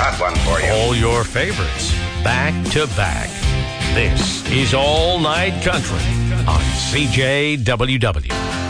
hot one for you. All your favorites, back to back. This is All Night Country on CJWW.